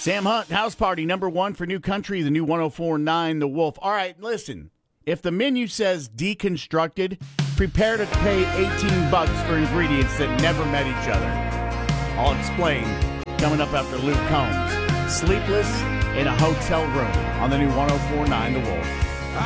Sam Hunt, House Party, #1 for New Country, the new 104.9 The Wolf. All right, listen. If the menu says deconstructed, prepare to pay $18 for ingredients that never met each other. I'll explain coming up after Luke Combs. Sleepless in a hotel room on the new 104.9 The Wolf.